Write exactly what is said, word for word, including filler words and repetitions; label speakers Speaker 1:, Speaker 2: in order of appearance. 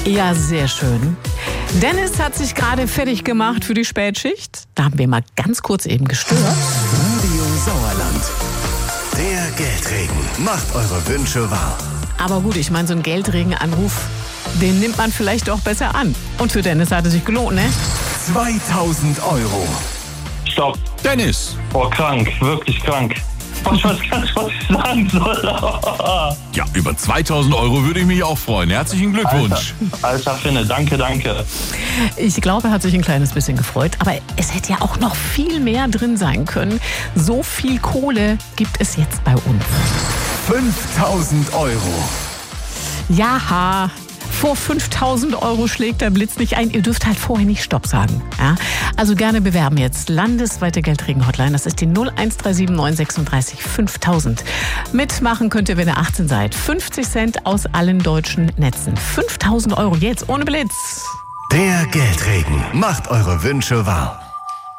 Speaker 1: Ja, sehr schön. Dennis hat sich gerade fertig gemacht für die Spätschicht. Da haben wir mal ganz kurz eben gestört.
Speaker 2: Radio Sauerland. Der Geldregen macht eure Wünsche wahr.
Speaker 1: Aber gut, ich meine, so ein Geldregenanruf, den nimmt man vielleicht auch besser an. Und für Dennis hat es sich gelohnt, ne?
Speaker 2: zweitausend Euro.
Speaker 3: Stopp.
Speaker 4: Dennis.
Speaker 3: Oh, krank. Wirklich krank. Ich weiß gar nicht, was ich sagen soll.
Speaker 4: Ja, über zweitausend Euro würde ich mich auch freuen. Herzlichen Glückwunsch.
Speaker 3: Alter, Alter Finne, danke, danke.
Speaker 1: Ich glaube, er hat sich ein kleines bisschen gefreut. Aber es hätte ja auch noch viel mehr drin sein können. So viel Kohle gibt es jetzt bei uns.
Speaker 2: fünftausend Euro.
Speaker 1: Ja, vor fünftausend Euro schlägt der Blitz nicht ein. Ihr dürft halt vorher nicht Stopp sagen. Ja? Also gerne bewerben jetzt. Landesweite Geldregen-Hotline. Das ist die null eins drei sieben neun sechsunddreißig fünftausend. Mitmachen könnt ihr, wenn ihr achtzehn seid. fünfzig Cent aus allen deutschen Netzen. fünftausend Euro jetzt ohne Blitz.
Speaker 2: Der Geldregen macht eure Wünsche wahr.